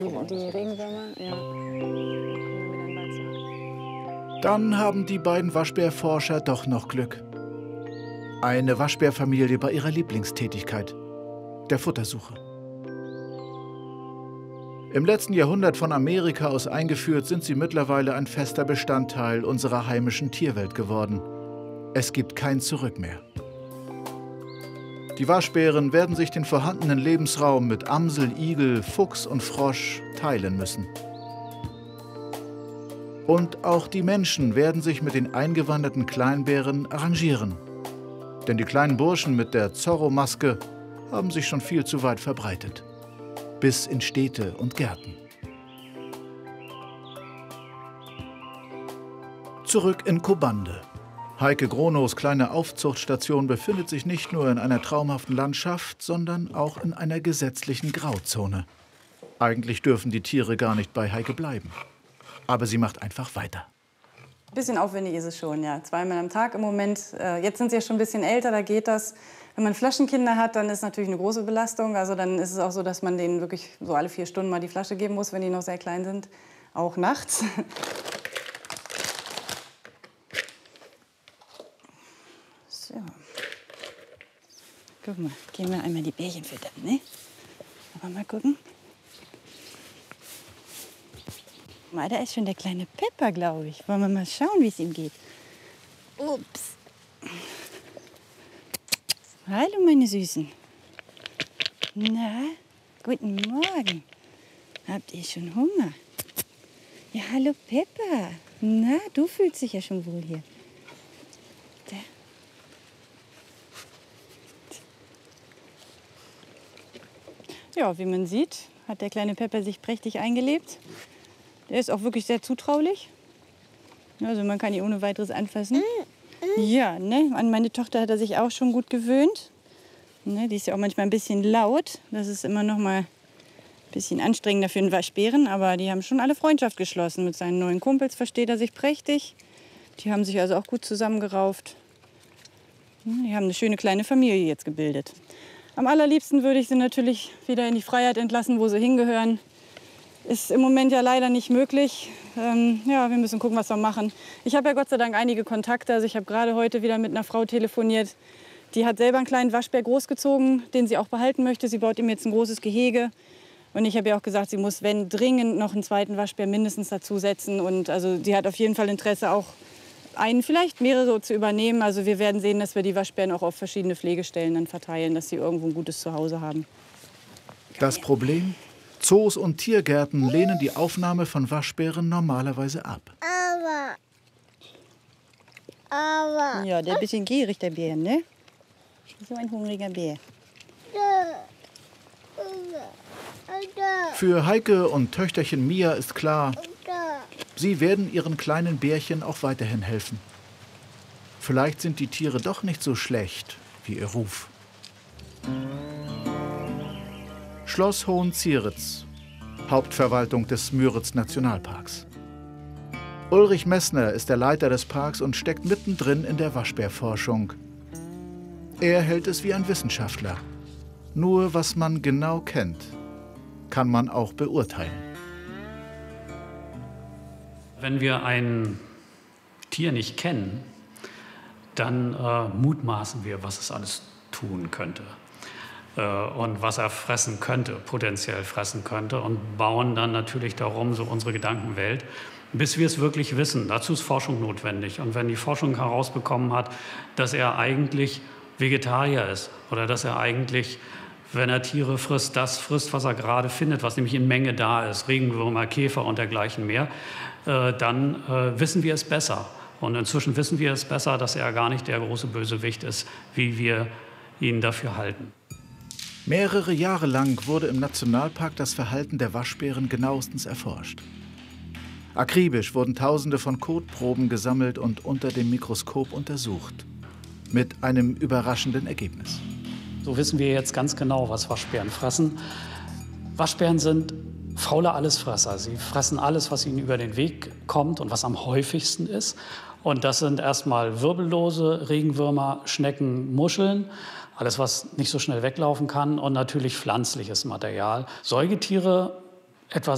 Die Regenwürmer, ja. Dann haben die beiden Waschbärforscher doch noch Glück. Eine Waschbärfamilie bei ihrer Lieblingstätigkeit, der Futtersuche. Im letzten Jahrhundert von Amerika aus eingeführt, sind sie mittlerweile ein fester Bestandteil unserer heimischen Tierwelt geworden. Es gibt kein Zurück mehr. Die Waschbären werden sich den vorhandenen Lebensraum mit Amsel, Igel, Fuchs und Frosch teilen müssen. Und auch die Menschen werden sich mit den eingewanderten Kleinbären arrangieren. Denn die kleinen Burschen mit der Zorro-Maske haben sich schon viel zu weit verbreitet. Bis in Städte und Gärten. Zurück in Kobande. Heike Gronows kleine Aufzuchtstation befindet sich nicht nur in einer traumhaften Landschaft, sondern auch in einer gesetzlichen Grauzone. Eigentlich dürfen die Tiere gar nicht bei Heike bleiben. Aber sie macht einfach weiter. Ein bisschen aufwendig ist es schon, ja. 2-mal am Tag im Moment. Jetzt sind sie ja schon ein bisschen älter, da geht das. Wenn man Flaschenkinder hat, dann ist natürlich eine große Belastung. Also dann ist es auch so, dass man denen wirklich so alle 4 Stunden mal die Flasche geben muss, wenn die noch sehr klein sind. Auch nachts. So. Guck mal, gehen wir einmal die Bärchen füttern, ne? Aber mal gucken. Mal, da ist schon der kleine Pepper, glaube ich. Wollen wir mal schauen, wie es ihm geht. Ups. Hallo, meine Süßen. Na, guten Morgen. Habt ihr schon Hunger? Ja, hallo, Pepper. Na, du fühlst dich ja schon wohl hier. Da. Ja, wie man sieht, hat der kleine Pepper sich prächtig eingelebt. Der ist auch wirklich sehr zutraulich. Also man kann ihn ohne weiteres anfassen. Ja, ne? An meine Tochter hat er sich auch schon gut gewöhnt. Ne? Die ist ja auch manchmal ein bisschen laut. Das ist immer noch mal ein bisschen anstrengender für einen Waschbären. Aber die haben schon alle Freundschaft geschlossen. Mit seinen neuen Kumpels versteht er sich prächtig. Die haben sich also auch gut zusammengerauft. Die haben eine schöne kleine Familie jetzt gebildet. Am allerliebsten würde ich sie natürlich wieder in die Freiheit entlassen, wo sie hingehören. Ist im Moment ja leider nicht möglich. Ja, wir müssen gucken, was wir machen. Ich habe ja Gott sei Dank einige Kontakte. Also ich habe gerade heute wieder mit einer Frau telefoniert. Die hat selber einen kleinen Waschbär großgezogen, den sie auch behalten möchte. Sie baut ihm jetzt ein großes Gehege. Und ich habe ihr auch gesagt, sie muss, wenn dringend, noch einen zweiten Waschbär mindestens dazusetzen. Und also sie hat auf jeden Fall Interesse, auch einen, vielleicht mehrere zu übernehmen. Also wir werden sehen, dass wir die Waschbären auch auf verschiedene Pflegestellen dann verteilen, dass sie irgendwo ein gutes Zuhause haben. Das Problem? Zoos und Tiergärten lehnen die Aufnahme von Waschbären normalerweise ab. Aber. Ja, der ist ein bisschen gierig, der Bär, ne? So ein hungriger Bär. Für Heike und Töchterchen Mia ist klar, sie werden ihren kleinen Bärchen auch weiterhin helfen. Vielleicht sind die Tiere doch nicht so schlecht wie ihr Ruf. Schloss Hohenzieritz, Hauptverwaltung des Müritz-Nationalparks. Ulrich Messner ist der Leiter des Parks und steckt mittendrin in der Waschbärforschung. Er hält es wie ein Wissenschaftler. Nur was man genau kennt, kann man auch beurteilen. Wenn wir ein Tier nicht kennen, dann mutmaßen wir, was es alles tun könnte. Und was er fressen könnte, potenziell fressen könnte, und bauen dann natürlich darum so unsere Gedankenwelt, bis wir es wirklich wissen. Dazu ist Forschung notwendig. Und wenn die Forschung herausbekommen hat, dass er eigentlich Vegetarier ist oder dass er eigentlich, wenn er Tiere frisst, das frisst, was er gerade findet, was nämlich in Menge da ist, Regenwürmer, Käfer und dergleichen mehr, dann wissen wir es besser. Und inzwischen wissen wir es besser, dass er gar nicht der große Bösewicht ist, wie wir ihn dafür halten. Mehrere Jahre lang wurde im Nationalpark das Verhalten der Waschbären genauestens erforscht. Akribisch wurden Tausende von Kotproben gesammelt und unter dem Mikroskop untersucht. Mit einem überraschenden Ergebnis. So wissen wir jetzt ganz genau, was Waschbären fressen. Waschbären sind faule Allesfresser. Sie fressen alles, was ihnen über den Weg kommt und was am häufigsten ist. Und das sind erstmal Wirbellose, Regenwürmer, Schnecken, Muscheln. Alles, was nicht so schnell weglaufen kann, und natürlich pflanzliches Material. Säugetiere, etwa